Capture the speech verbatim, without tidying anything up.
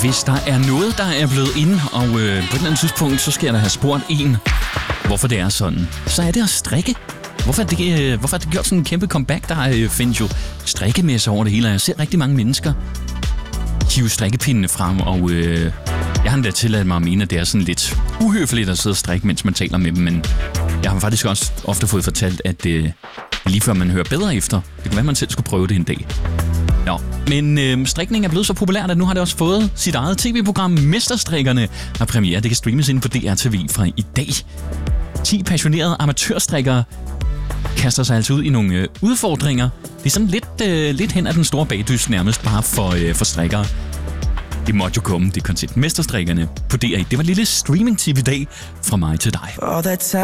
Hvis der er noget, der er blevet inde, og øh, på et eller andet tidspunkt, så skal jeg da have spurgt en, hvorfor det er sådan, så er det at strikke. Hvorfor er det, øh, hvorfor er det gjort sådan en kæmpe comeback? Der øh, findes jo strikkemesser over det hele, og jeg ser rigtig mange mennesker hive strikkepindene frem, og øh, jeg har endda tilladt mig at mene, at det er sådan lidt uhøfligt at sidde og strikke, mens man taler med dem, men jeg har faktisk også ofte fået fortalt, at øh, lige før man hører bedre efter, det kan være, man selv skulle prøve det en dag. Ja, men øh, strikning er blevet så populært, at nu har det også fået sit eget tv-program. Mesterstrikkerne har premiere. Det kan streames inde på D R T V fra i dag. ti passionerede amatørstrikkere kaster sig altså ud i nogle øh, udfordringer. Det er sådan lidt, øh, lidt hen ad den store bagdyst, nærmest bare for, øh, for strikkere. Det måtte jo komme, det koncept. Mesterstrikkerne på D R. Det var en lille streaming-tv i dag fra mig til dig.